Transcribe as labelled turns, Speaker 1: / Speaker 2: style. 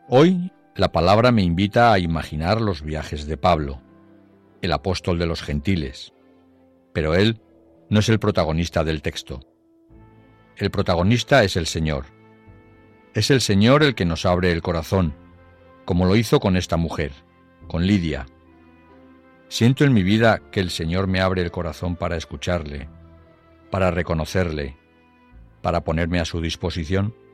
Speaker 1: Hoy la palabra me invita a imaginar los viajes de Pablo, el apóstol de los gentiles, pero él no es el protagonista del texto. El protagonista es el Señor. Es el Señor el que nos abre el corazón, como lo hizo con esta mujer, con Lidia. Siento en mi vida que el Señor me abre el corazón para escucharle, para reconocerle, para ponerme a su disposición.